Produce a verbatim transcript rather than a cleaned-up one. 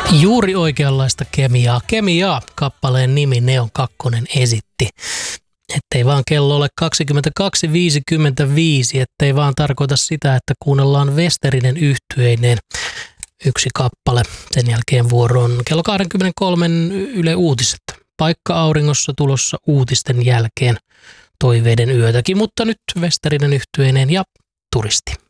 Juuri oikeanlaista kemiaa. Kemiaa kappaleen nimi Neon kakkonen esitti. Ettei vaan kello ole kaksikymmentäkaksi viisikymmentäviisi, ettei vaan tarkoita sitä, että kuunnellaan Westerinen yhtyeineen yksi kappale. Sen jälkeen vuoroon kello kaksikymmentäkolme Yle Uutiset. Paikka auringossa tulossa uutisten jälkeen toiveiden yötäkin, mutta nyt Westerinen yhtyeineen ja Turisti.